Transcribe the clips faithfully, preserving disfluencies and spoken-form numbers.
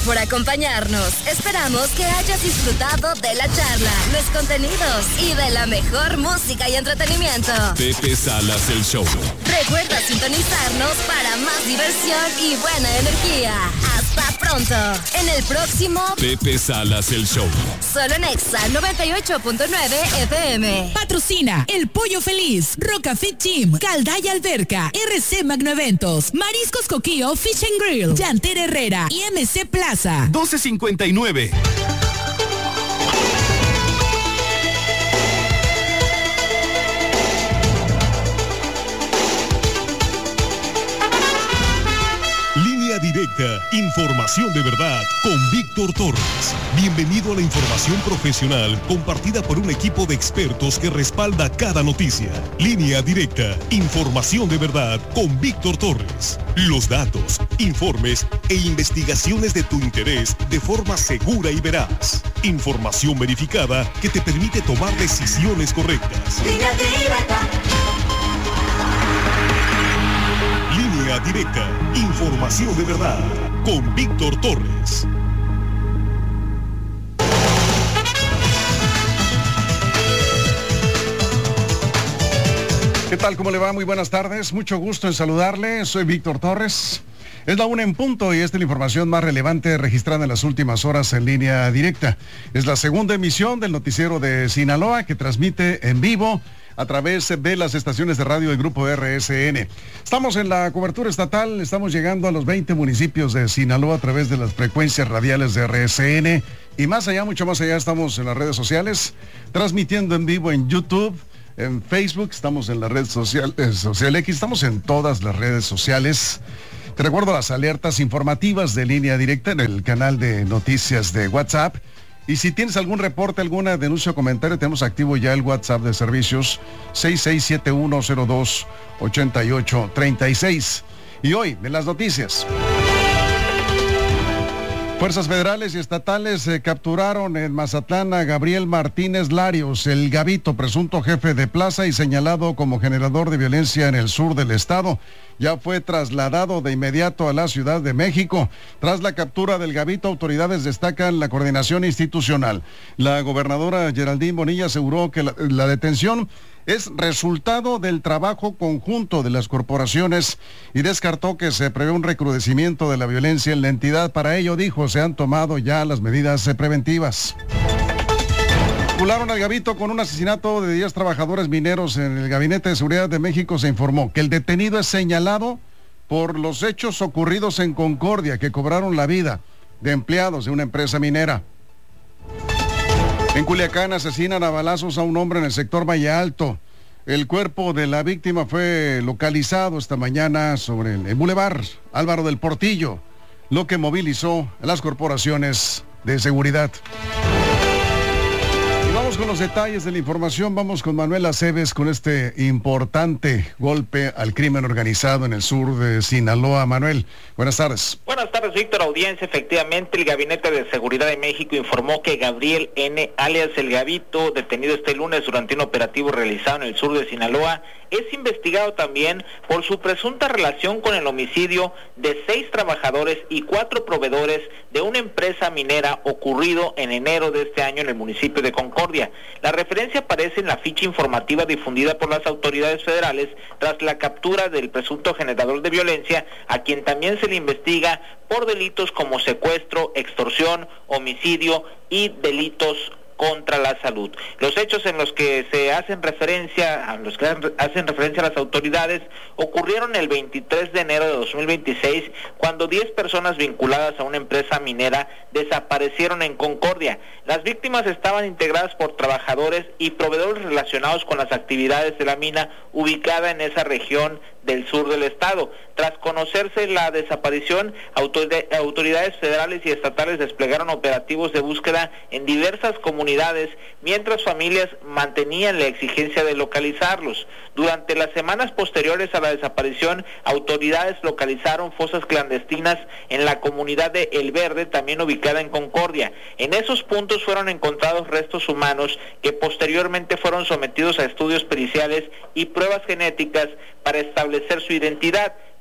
por acompañarnos. Esperamos que hayas disfrutado de la charla, los contenidos y de la mejor música y entretenimiento. Pepe Salas, el show. Recuerda sintonizarnos para más diversión y buena energía. Hasta pronto. En el próximo Pepe Salas, el show. Solo en Exa noventa y ocho punto nueve F M. Patrocina El Pollo Feliz, Roca Fit Gym, Caldaya Alberca, R C Magno Eventos, Mariscos Coquío Fish and Grill, Llantera Herrera y M C Plaza. doce cincuenta y nueve. Línea directa, información de verdad con Víctor Torres. Bienvenido a la información profesional compartida por un equipo de expertos que respalda cada noticia. Línea directa, información de verdad con Víctor Torres. Los datos, informes e investigaciones de tu interés de forma segura y veraz. Información verificada que te permite tomar decisiones correctas. Línea directa. Línea directa, información de verdad, con Víctor Torres. ¿Qué tal? ¿Cómo le va? Muy buenas tardes. Mucho gusto en saludarle. Soy Víctor Torres. Es la una en punto y esta es la información más relevante registrada en las últimas horas en Línea Directa. Es la segunda emisión del noticiero de Sinaloa que transmite en vivo a través de las estaciones de radio del Grupo R S N. Estamos en la cobertura estatal, estamos llegando a los veinte municipios de Sinaloa a través de las frecuencias radiales de R S N y más allá, mucho más allá, estamos en las redes sociales, transmitiendo en vivo en YouTube, en Facebook, estamos en la red social, eh, social X, estamos en todas las redes sociales. Te recuerdo las alertas informativas de Línea Directa en el canal de noticias de WhatsApp. Y si tienes algún reporte, alguna denuncia o comentario, tenemos activo ya el WhatsApp de servicios seis seis siete uno cero dos ocho ocho tres seis. Y hoy, en las noticias. Fuerzas federales y estatales eh, capturaron en Mazatlán a Gabriel Martínez Larios, el Gabito, presunto jefe de plaza y señalado como generador de violencia en el sur del estado. Ya fue trasladado de inmediato a la Ciudad de México. Tras la captura del Gabito, autoridades destacan la coordinación institucional. La gobernadora Geraldine Bonilla aseguró que la, la detención es resultado del trabajo conjunto de las corporaciones y descartó que se prevé un recrudecimiento de la violencia en la entidad. Para ello, dijo, se han tomado ya las medidas preventivas. Vincularon al Gabito con un asesinato de diez trabajadores mineros. En el Gabinete de Seguridad de México se informó que el detenido es señalado por los hechos ocurridos en Concordia, que cobraron la vida de empleados de una empresa minera. En Culiacán asesinan a balazos a un hombre en el sector Valle Alto. El cuerpo de la víctima fue localizado esta mañana sobre el Boulevard Álvaro del Portillo, lo que movilizó a las corporaciones de seguridad. Vamos con los detalles de la información, vamos con Manuel Aceves con este importante golpe al crimen organizado en el sur de Sinaloa. Manuel, buenas tardes. Buenas tardes, Víctor, audiencia. Efectivamente, el Gabinete de Seguridad de México informó que Gabriel N., alias El Gabito, detenido este lunes durante un operativo realizado en el sur de Sinaloa, es investigado también por su presunta relación con el homicidio de seis trabajadores y cuatro proveedores de una empresa minera ocurrido en enero de este año en el municipio de Concordia. La referencia aparece en la ficha informativa difundida por las autoridades federales tras la captura del presunto generador de violencia, a quien también se le investiga por delitos como secuestro, extorsión, homicidio y delitos contra la salud. Los hechos en los que se hacen referencia, a los que hacen referencia a las autoridades, ocurrieron el veintitrés de enero de dos mil veintiséis, cuando diez personas vinculadas a una empresa minera desaparecieron en Concordia. Las víctimas estaban integradas por trabajadores y proveedores relacionados con las actividades de la mina ubicada en esa región del sur del estado. Tras conocerse la desaparición, autoridades federales y estatales desplegaron operativos de búsqueda en diversas comunidades, mientras familias mantenían la exigencia de localizarlos. Durante las semanas posteriores a la desaparición, autoridades localizaron fosas clandestinas en la comunidad de El Verde, también ubicada en Concordia. En esos puntos fueron encontrados restos humanos que posteriormente fueron sometidos a estudios periciales y pruebas genéticas para establecer su identidad.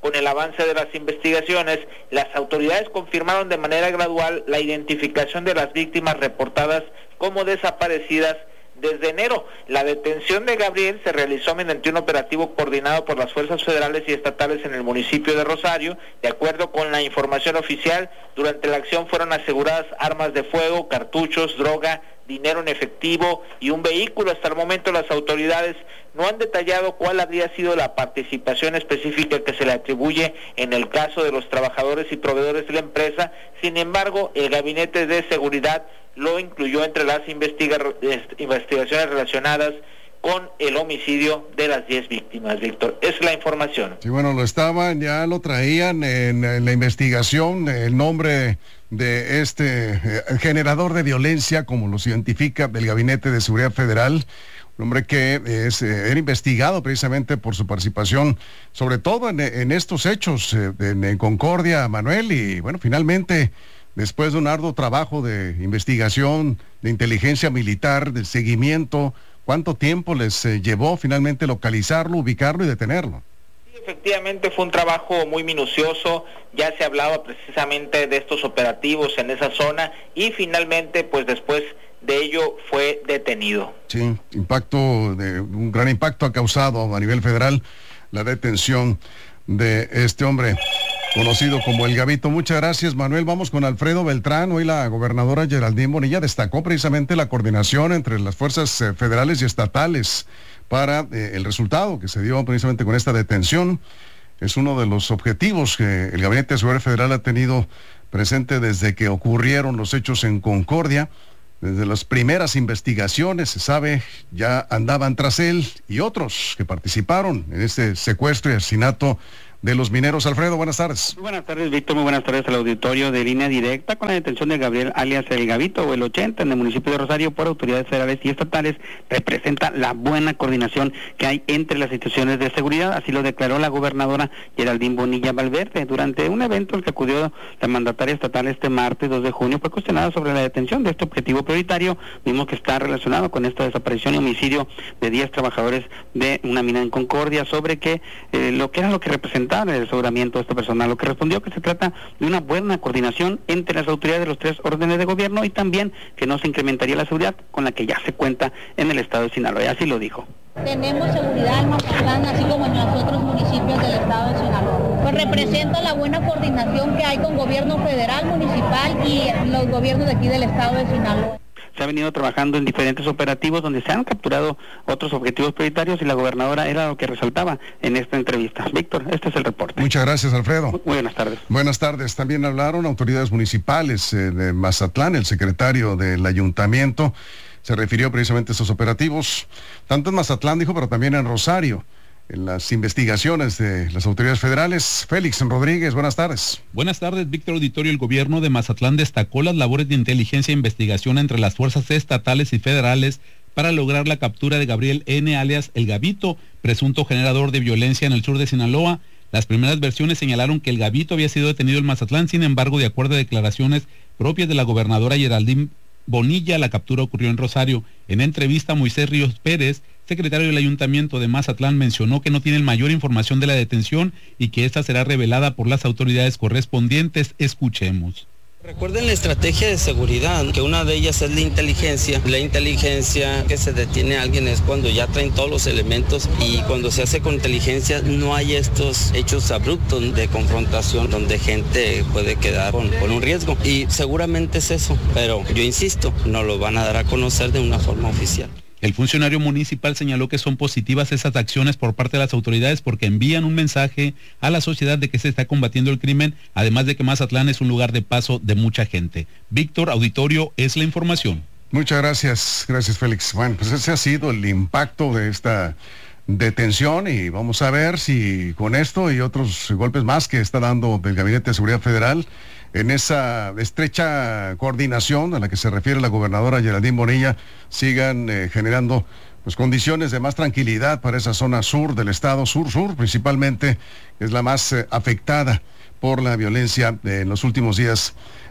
Con el avance de las investigaciones, las autoridades confirmaron de manera gradual la identificación de las víctimas reportadas como desaparecidas desde enero. La detención de Gabriel se realizó mediante un operativo coordinado por las fuerzas federales y estatales en el municipio de Rosario. De acuerdo con la información oficial, durante la acción fueron aseguradas armas de fuego, cartuchos, droga, dinero en efectivo y un vehículo. Hasta el momento las autoridades no han detallado cuál habría sido la participación específica que se le atribuye en el caso de los trabajadores y proveedores de la empresa. Sin embargo, el Gabinete de Seguridad lo incluyó entre las investiga investigaciones relacionadas con el homicidio de las diez víctimas, Víctor. Es la información. Sí, bueno, lo estaban, ya lo traían en, en la investigación, el nombre de este eh, generador de violencia, como los identifica el Gabinete de Seguridad Federal, un hombre que es, eh, era investigado precisamente por su participación, sobre todo en, en estos hechos, eh, en, en Concordia, Manuel, y bueno, finalmente, después de un arduo trabajo de investigación, de inteligencia militar, de seguimiento, ¿cuánto tiempo les eh, llevó finalmente localizarlo, ubicarlo y detenerlo? Sí, efectivamente fue un trabajo muy minucioso, ya se hablaba precisamente de estos operativos en esa zona y finalmente pues después de ello fue detenido. Sí, impacto, de, un gran impacto ha causado a nivel federal la detención de este hombre conocido como El Gabito. Muchas gracias, Manuel. Vamos con Alfredo Beltrán. Hoy la gobernadora Geraldine Bonilla destacó precisamente la coordinación entre las fuerzas eh, federales y estatales para eh, el resultado que se dio precisamente con esta detención. Es uno de los objetivos que el Gabinete de Seguridad Federal ha tenido presente desde que ocurrieron los hechos en Concordia. Desde las primeras investigaciones, se sabe, ya andaban tras él y otros que participaron en este secuestro y asesinato de los mineros. Alfredo, buenas tardes. Muy buenas tardes, Víctor, muy buenas tardes al auditorio de Línea Directa. Con la detención de Gabriel alias El Gabito o el ochenta en el municipio de Rosario por autoridades federales y estatales, representa la buena coordinación que hay entre las instituciones de seguridad. Así lo declaró la gobernadora Geraldine Bonilla Valverde durante un evento al que acudió la mandataria estatal este martes dos de junio. Fue cuestionada sobre la detención de este objetivo prioritario. Vimos que está relacionado con esta desaparición y homicidio de diez trabajadores de una mina en Concordia, sobre que eh, lo que era lo que representaba el aseguramiento de este personal, lo que respondió que se trata de una buena coordinación entre las autoridades de los tres órdenes de gobierno y también que no se incrementaría la seguridad con la que ya se cuenta en el estado de Sinaloa. Así lo dijo. Tenemos seguridad en Mazatlán, así como en los otros municipios del estado de Sinaloa. Pues representa la buena coordinación que hay con gobierno federal, municipal y los gobiernos de aquí del estado de Sinaloa. Se ha venido trabajando en diferentes operativos donde se han capturado otros objetivos prioritarios y la gobernadora era lo que resaltaba en esta entrevista. Víctor, este es el reporte. Muchas gracias, Alfredo. Muy buenas tardes. Buenas tardes. También hablaron autoridades municipales eh, de Mazatlán, el secretario del ayuntamiento se refirió precisamente a estos operativos, tanto en Mazatlán, dijo, pero también en Rosario, en las investigaciones de las autoridades federales. Félix Rodríguez, buenas tardes. Buenas tardes, Víctor Auditorio. El gobierno de Mazatlán destacó las labores de inteligencia e investigación entre las fuerzas estatales y federales para lograr la captura de Gabriel N., alias El Gabito, presunto generador de violencia en el sur de Sinaloa. Las primeras versiones señalaron que El Gabito había sido detenido en Mazatlán, sin embargo, de acuerdo a declaraciones propias de la gobernadora Geraldine Bonilla, la captura ocurrió en Rosario. En entrevista, Moisés Ríos Pérez, secretario del Ayuntamiento de Mazatlán, mencionó que no tienen mayor información de la detención y que esta será revelada por las autoridades correspondientes. Escuchemos. Recuerden la estrategia de seguridad, que una de ellas es la inteligencia. La inteligencia que se detiene a alguien es cuando ya traen todos los elementos, y cuando se hace con inteligencia no hay estos hechos abruptos de confrontación donde gente puede quedar con, con un riesgo. Y seguramente es eso, pero yo insisto, no lo van a dar a conocer de una forma oficial. El funcionario municipal señaló que son positivas esas acciones por parte de las autoridades porque envían un mensaje a la sociedad de que se está combatiendo el crimen, además de que Mazatlán es un lugar de paso de mucha gente. Víctor, auditorio, es la información. Muchas gracias, gracias Félix. Bueno, pues ese ha sido el impacto de esta detención y vamos a ver si con esto y otros golpes más que está dando el Gabinete de Seguridad Federal en esa estrecha coordinación a la que se refiere la gobernadora Geraldine Bonilla, sigan eh, generando pues condiciones de más tranquilidad para esa zona sur del estado, sur-sur principalmente, que es la más eh, afectada por la violencia eh, en los últimos días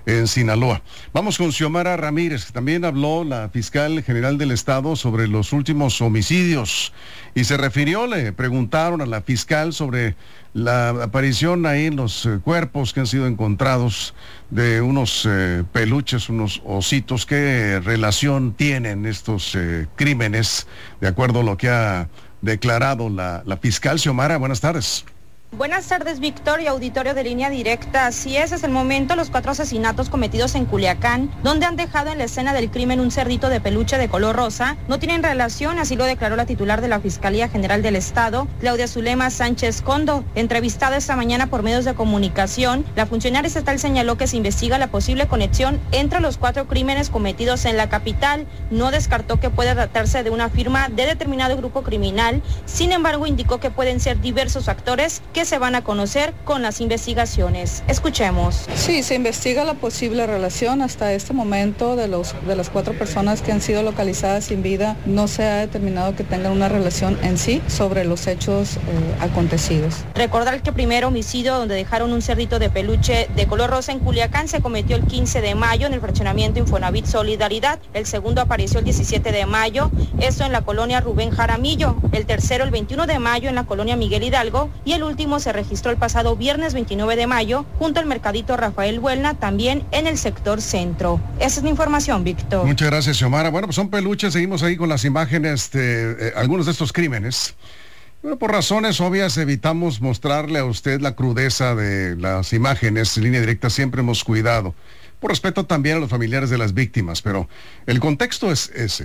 en Sinaloa. Vamos con Xiomara Ramírez, que también habló la fiscal general del estado sobre los últimos homicidios y se refirió, le preguntaron a la fiscal sobre la aparición ahí en los eh, cuerpos que han sido encontrados de unos eh, peluches, unos ositos. ¿Qué relación tienen estos eh, crímenes, de acuerdo a lo que ha declarado la, la fiscal? Xiomara, buenas tardes. Buenas tardes, Víctor y auditorio de Línea Directa. Así es, es el momento los cuatro asesinatos cometidos en Culiacán, donde han dejado en la escena del crimen un cerdito de peluche de color rosa, no tienen relación, así lo declaró la titular de la Fiscalía General del Estado, Claudia Zulema Sánchez Condo. Entrevistada esta mañana por medios de comunicación, la funcionaria estatal señaló que se investiga la posible conexión entre los cuatro crímenes cometidos en la capital. No descartó que pueda tratarse de una firma de determinado grupo criminal, sin embargo indicó que pueden ser diversos actores que se van a conocer con las investigaciones. Escuchemos. Sí, se investiga la posible relación. Hasta este momento de los de las cuatro personas que han sido localizadas sin vida, no se ha determinado que tengan una relación en sí sobre los hechos eh, acontecidos. Recordar que el primer homicidio donde dejaron un cerdito de peluche de color rosa en Culiacán se cometió el quince de mayo en el fraccionamiento Infonavit Solidaridad. El segundo apareció el diecisiete de mayo, esto en la colonia Rubén Jaramillo. El tercero el veintiuno de mayo en la colonia Miguel Hidalgo y el último se registró el pasado viernes veintinueve de mayo junto al mercadito Rafael Buelna, también en el sector centro. Esa es la información, Víctor. Muchas gracias, Xiomara. Bueno, pues son peluches, seguimos ahí con las imágenes de eh, algunos de estos crímenes. Bueno, por razones obvias evitamos mostrarle a usted la crudeza de las imágenes. En Línea Directa siempre hemos cuidado, por respeto también a los familiares de las víctimas, pero el contexto es ese.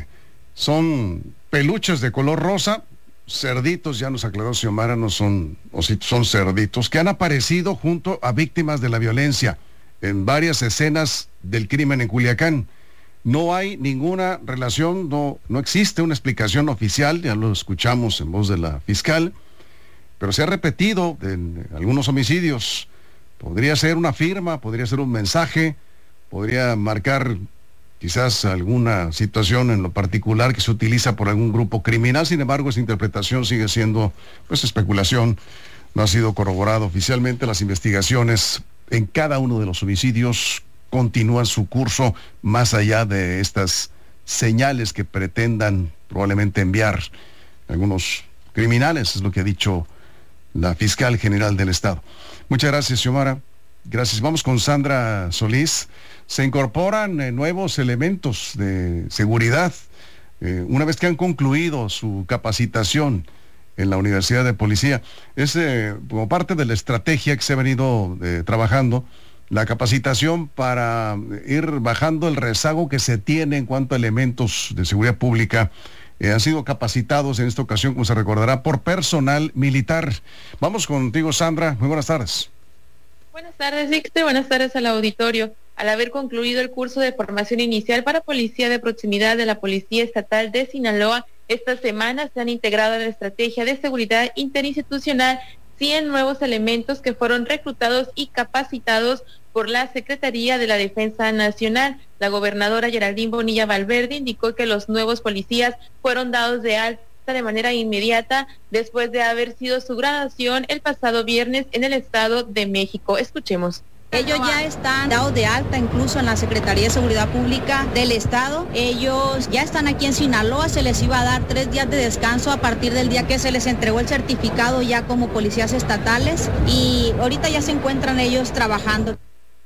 Son peluches de color rosa, cerditos, ya nos aclaró Xiomara, no son ositos, son cerditos, que han aparecido junto a víctimas de la violencia en varias escenas del crimen en Culiacán. No hay ninguna relación, no, no existe una explicación oficial, ya lo escuchamos en voz de la fiscal, pero se ha repetido en algunos homicidios. Podría ser una firma, podría ser un mensaje, podría marcar quizás alguna situación en lo particular que se utiliza por algún grupo criminal. Sin embargo, esa interpretación sigue siendo pues especulación, no ha sido corroborado oficialmente. Las investigaciones en cada uno de los homicidios continúan su curso más allá de estas señales que pretendan probablemente enviar algunos criminales, es lo que ha dicho la fiscal general del estado. Muchas gracias, Xiomara. Gracias. Vamos con Sandra Solís. Se incorporan eh, nuevos elementos de seguridad eh, una vez que han concluido su capacitación en la Universidad de Policía. Es eh, como parte de la estrategia que se ha venido eh, trabajando, la capacitación para ir bajando el rezago que se tiene en cuanto a elementos de seguridad pública. Eh, han sido capacitados en esta ocasión, como se recordará, por personal militar. Vamos contigo, Sandra. Muy buenas tardes. Buenas tardes, Víctor. Buenas tardes al auditorio. Al haber concluido el curso de formación inicial para policía de proximidad de la Policía Estatal de Sinaloa, esta semana se han integrado a la estrategia de seguridad interinstitucional cien nuevos elementos que fueron reclutados y capacitados por la Secretaría de la Defensa Nacional. La gobernadora Geraldine Bonilla Valverde indicó que los nuevos policías fueron dados de alta de manera inmediata después de haber sido su graduación el pasado viernes en el Estado de México. Escuchemos. Ellos ya están dados de alta incluso en la Secretaría de Seguridad Pública del Estado. Ellos ya están aquí en Sinaloa, se les iba a dar tres días de descanso a partir del día que se les entregó el certificado ya como policías estatales y ahorita ya se encuentran ellos trabajando.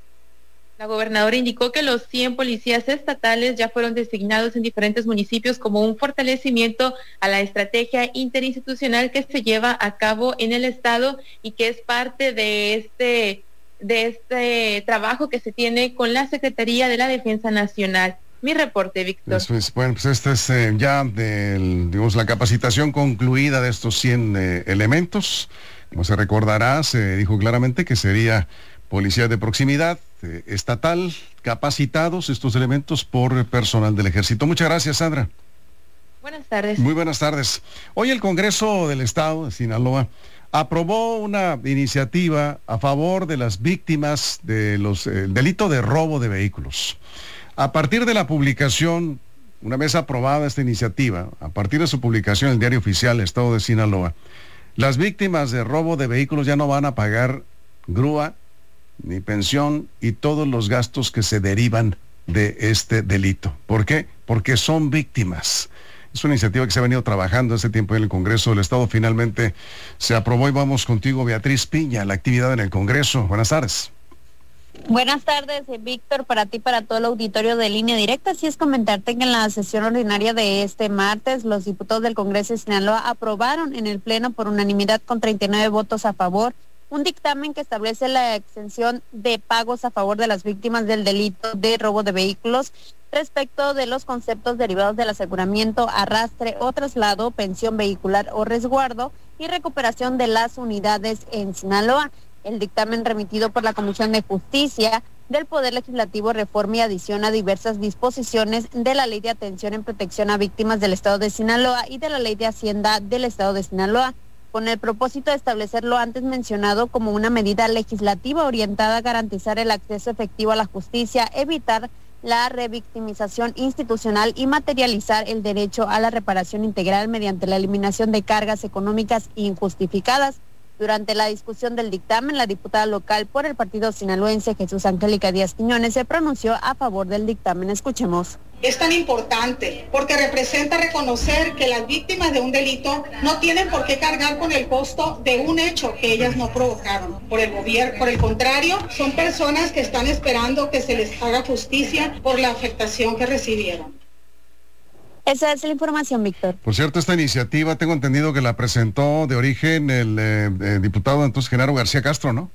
La gobernadora indicó que los cien policías estatales ya fueron designados en diferentes municipios como un fortalecimiento a la estrategia interinstitucional que se lleva a cabo en el Estado y que es parte de este de este trabajo que se tiene con la Secretaría de la Defensa Nacional. Mi reporte, Víctor. Eso es, bueno, pues esta es eh, ya del, digamos, la capacitación concluida de estos cien eh, elementos. Como se recordará, se dijo claramente que sería policía de proximidad, eh, estatal, capacitados estos elementos por personal del Ejército. Muchas gracias, Sandra. Buenas tardes. Muy buenas tardes. Hoy el Congreso del Estado de Sinaloa aprobó una iniciativa a favor de las víctimas del de delito de robo de vehículos. A partir de la publicación, una vez aprobada esta iniciativa, a partir de su publicación en el Diario Oficial Estado de Sinaloa, las víctimas de robo de vehículos ya no van a pagar grúa, ni pensión y todos los gastos que se derivan de este delito. ¿Por qué? Porque son víctimas. Es una iniciativa que se ha venido trabajando hace tiempo en el Congreso del Estado. Finalmente se aprobó y vamos contigo, Beatriz Piña, la actividad en el Congreso. Buenas tardes. Buenas tardes, Víctor, para ti, para todo el auditorio de Línea Directa. Así es, comentarte que en la sesión ordinaria de este martes, los diputados del Congreso de Sinaloa aprobaron en el Pleno por unanimidad con treinta y nueve votos a favor un dictamen que establece la exención de pagos a favor de las víctimas del delito de robo de vehículos respecto de los conceptos derivados del aseguramiento, arrastre o traslado, pensión vehicular o resguardo y recuperación de las unidades en Sinaloa. El dictamen remitido por la Comisión de Justicia del Poder Legislativo reforma y adiciona diversas disposiciones de la Ley de Atención en Protección a Víctimas del Estado de Sinaloa y de la Ley de Hacienda del Estado de Sinaloa, con el propósito de establecer lo antes mencionado como una medida legislativa orientada a garantizar el acceso efectivo a la justicia, evitar la revictimización institucional y materializar el derecho a la reparación integral mediante la eliminación de cargas económicas injustificadas. Durante la discusión del dictamen, la diputada local por el partido sinaloense Jesús Angélica Díaz Quiñones se pronunció a favor del dictamen. Escuchemos. Es tan importante porque representa reconocer que las víctimas de un delito no tienen por qué cargar con el costo de un hecho que ellas no provocaron. Por el gobierno, por el contrario, son personas que están esperando que se les haga justicia por la afectación que recibieron. Esa es la información, Víctor. Por cierto, esta iniciativa tengo entendido que la presentó de origen el eh, eh, diputado entonces Genaro García Castro, ¿no?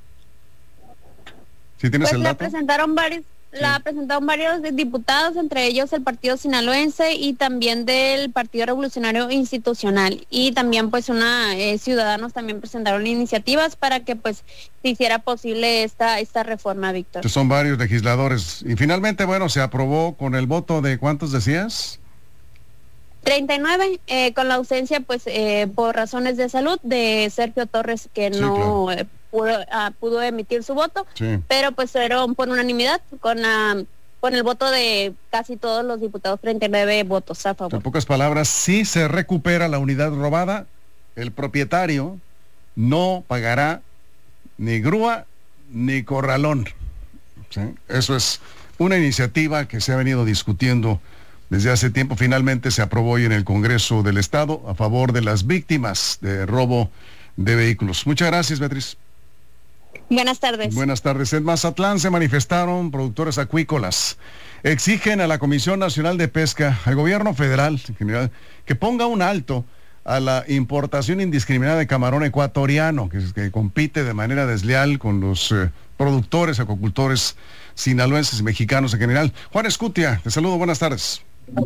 ¿Sí tienes pues el la dato? presentaron varios, sí. La presentaron varios diputados, entre ellos el Partido Sinaloense y también del Partido Revolucionario Institucional. Y también pues una eh, ciudadanos también presentaron iniciativas para que pues se hiciera posible esta, esta reforma, Víctor. Estos son varios legisladores. Y finalmente, bueno, se aprobó con el voto de ¿cuántos decías? treinta y nueve, eh, con la ausencia, pues, eh, por razones de salud de Sergio Torres, que sí, no claro. eh, pudo, uh, pudo emitir su voto, sí. Pero pues fueron por unanimidad, con, uh, con el voto de casi todos los diputados, treinta y nueve votos a favor. En pocas palabras, si se recupera la unidad robada, el propietario no pagará ni grúa ni corralón. ¿Sí? Eso es una iniciativa que se ha venido discutiendo desde hace tiempo. Finalmente se aprobó hoy en el Congreso del Estado a favor de las víctimas de robo de vehículos. Muchas gracias, Beatriz. Buenas tardes. Buenas tardes. En Mazatlán se manifestaron productores acuícolas. Exigen a la Comisión Nacional de Pesca, al gobierno federal en general, que ponga un alto a la importación indiscriminada de camarón ecuatoriano, que, que compite de manera desleal con los eh, productores, acuicultores sinaloenses y mexicanos en general. Juan Escutia, te saludo, buenas tardes.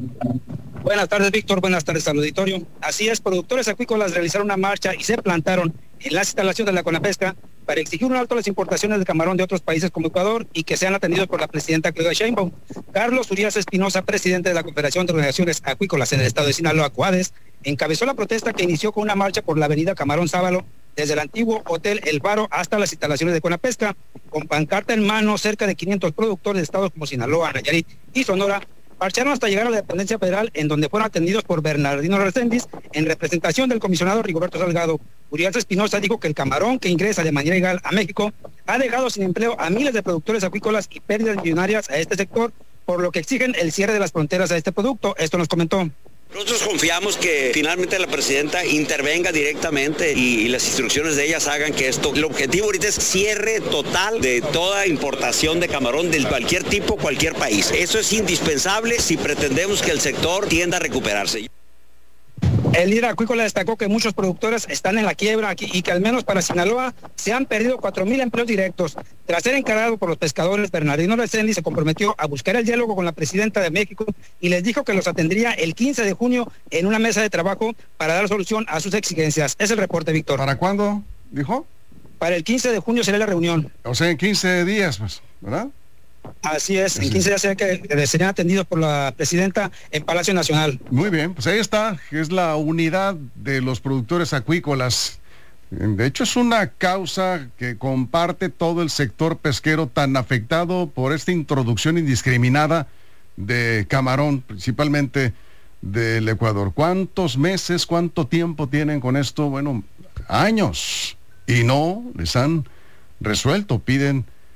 Buenas tardes, Víctor. Buenas tardes al auditorio. Así es, productores acuícolas realizaron una marcha y se plantaron en las instalaciones de la CONAPESCA para exigir un alto a las importaciones de camarón de otros países como Ecuador y que sean atendidos por la presidenta Claudia Sheinbaum. Carlos Urias Espinosa, presidente de la Confederación de Organizaciones Acuícolas en el estado de Sinaloa, COADES, encabezó la protesta que inició con una marcha por la avenida Camarón Sábalo, desde el antiguo Hotel El Faro hasta las instalaciones de CONAPESCA, con pancarta en mano. Cerca de quinientos productores de estados como Sinaloa, Nayarit y Sonora marcharon hasta llegar a la dependencia federal, en donde fueron atendidos por Bernardino Reséndiz, en representación del comisionado Rigoberto Salgado. Urias Espinosa dijo que el camarón que ingresa de manera ilegal a México ha dejado sin empleo a miles de productores acuícolas y pérdidas millonarias a este sector, por lo que exigen el cierre de las fronteras a este producto. Esto nos comentó. Nosotros confiamos que finalmente la presidenta intervenga directamente y, y las instrucciones de ellas hagan que esto, el objetivo ahorita es cierre total de toda importación de camarón de cualquier tipo, cualquier país. Eso es indispensable si pretendemos que el sector tienda a recuperarse. El líder acuícola destacó que muchos productores están en la quiebra y que al menos para Sinaloa se han perdido cuatro mil empleos directos. Tras ser encargado por los pescadores, Bernardino Reséndiz se comprometió a buscar el diálogo con la presidenta de México y les dijo que los atendería el quince de junio en una mesa de trabajo para dar solución a sus exigencias. Es el reporte, Víctor. ¿Para cuándo, dijo? Para el quince de junio será la reunión. O sea, en quince días, pues, ¿verdad? Así es, en quince días será que serían atendidos por la presidenta en Palacio Nacional. Muy bien, pues ahí está, es la unidad de los productores acuícolas. De hecho, es una causa que comparte todo el sector pesquero tan afectado por esta introducción indiscriminada de camarón, principalmente del Ecuador. ¿Cuántos meses, cuánto tiempo tienen con esto? Bueno, años. Y no les han resuelto, piden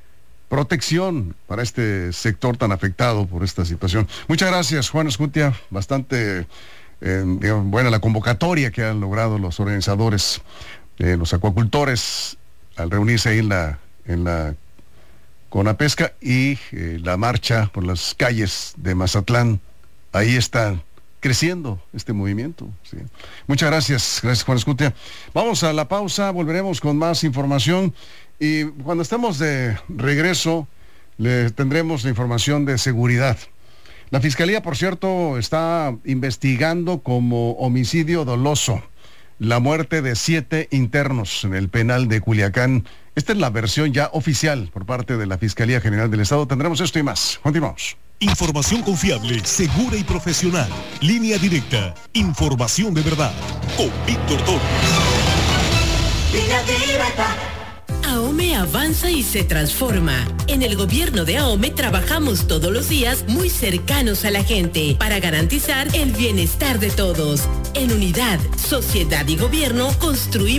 protección para este sector tan afectado por esta situación. Muchas gracias, Juan Escutia. Bastante eh, digamos, buena la convocatoria que han logrado los organizadores, eh, los acuacultores, al reunirse ahí en la, en la Conapesca y eh, la marcha por las calles de Mazatlán. Ahí está creciendo este movimiento. Sí. Muchas gracias, gracias Juan Escutia. Vamos a la pausa, volveremos con más información y cuando estemos de regreso le tendremos la información de seguridad. La Fiscalía, por cierto, está investigando como homicidio doloso la muerte de siete internos en el penal de Culiacán. Esta es la versión ya oficial por parte de la Fiscalía General del Estado. Tendremos esto y más. Continuamos. Información confiable, segura y profesional. Línea Directa. Información de verdad. Con Víctor Torres. Línea Directa. AOME avanza y se transforma. En el gobierno de AOME trabajamos todos los días muy cercanos a la gente para garantizar el bienestar de todos. En unidad, sociedad y gobierno construimos